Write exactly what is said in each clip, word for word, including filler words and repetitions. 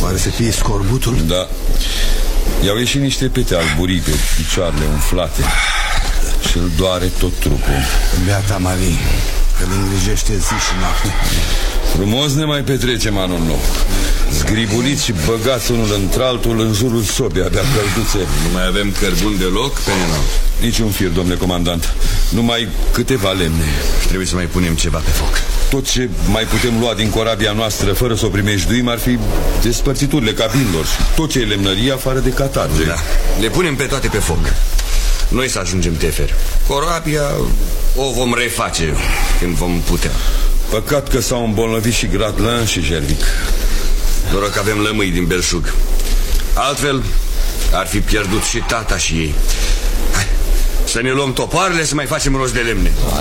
Pare să fie scorbutul. Da. I-au ieșit niște pete alburii pe picioarele umflate și îl doare tot trupul. Beata Marie, că îl îngrijește zi și noapte. Frumos ne mai petrecem anul nou, zgribuliți și băgați unul într-altul în jurul sobii, abia călduțe. Nu mai avem cărbun deloc, Penelon? Niciun fir, domnule comandant. Numai câteva lemne. Trebuie să mai punem ceva pe foc. Tot ce mai putem lua din corabia noastră fără să o primejduim ar fi despărțiturile cabinilor și tot ce e lemnărie afară de catarge. Da, le punem pe toate pe foc. Noi să ajungem tefer. Corabia o vom reface când vom putea. Păcat că s-au îmbolnăvit și Gratlan și Jervic. Doar că avem lămâi din belșug. Altfel ar fi pierdut și tata și ei. Hai, să ne luăm topoarele, să mai facem rost de lemne. Hai.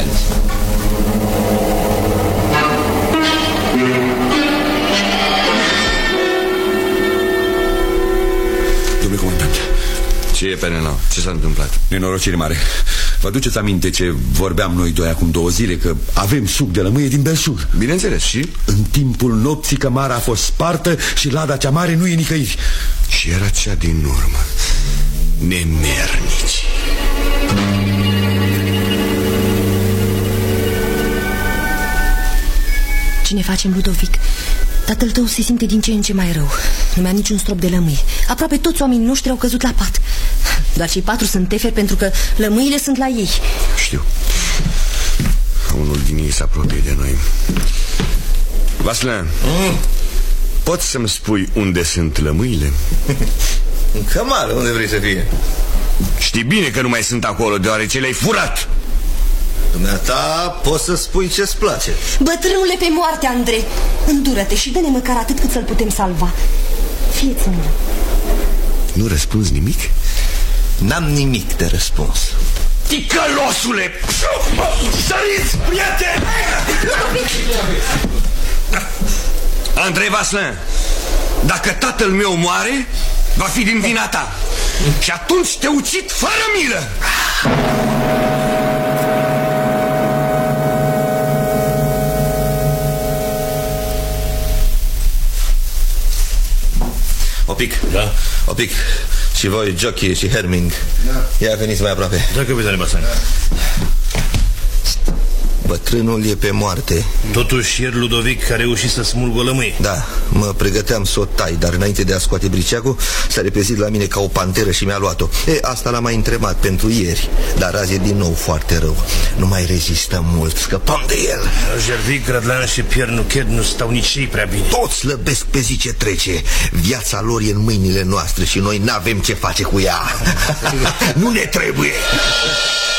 Domnule comandant. Ce e, Penelon? Ce s-a întâmplat? Nenorocire mare. Vă aduceți aminte ce vorbeam noi doi acum două zile, că avem suc de lămâie din belșug? Bineînțeles, și? În timpul nopții cămara a fost spartă și lada cea mare nu e nicăieri. Și era cea din urmă. Nemernici. Ce ne facem, Ludovic? Tatăl tău se simte din ce în ce mai rău. Nu mai a niciun strop de lămâie. Aproape toți oamenii noștri au căzut la pat. Doar cei patru sunt teferi pentru că lămâile sunt la ei. Știu. Unul din ei se apropie de noi. Vaslin, mm? Poți să-mi spui unde sunt lămâile? În cămară, unde vrei să fie? Știi bine că nu mai sunt acolo, deoarece le-ai furat. Dumneata, poți să spui ce-ți place. Bătrânule pe moarte, Andrei. Îndură-te și dă-ne măcar atât cât să-l putem salva. Fie-ți milă. Nu răspunzi nimic? N-am nimic de răspuns. Ticălosule! Săriți, prieteni! Andrei Vaslin, dacă tatăl meu moare, va fi din vina ta. Și atunci te ucid fără milă. Opic, da? Opic, și voi, Jockey și Herming, da. Ia veniți mai aproape. Da, capitane Basan. Bătrânul e pe moarte. Totuși ieri Ludovic a reușit să smulgă o lămâie. Da, mă pregăteam să o tai, dar înainte de a scoate briceagul s-a repezit la mine ca o panteră și mi-a luat-o. E, asta l-am mai întrebat pentru ieri, dar azi e din nou foarte rău. Nu mai rezistă mult, scăpăm de el. Jervic, Gratlan și Pierre Nuchet nu stau nici ei prea bine. Toți slăbesc pe zi ce trece. Viața lor e în mâinile noastre și noi n-avem ce face cu ea. Nu ne trebuie.